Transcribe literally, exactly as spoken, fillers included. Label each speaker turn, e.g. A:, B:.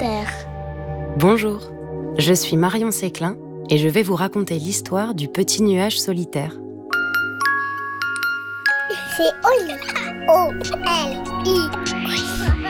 A: solitaire.
B: Bonjour, je suis Marion Séclin et je vais vous raconter l'histoire du petit nuage solitaire.
A: C'est Oli. O L I.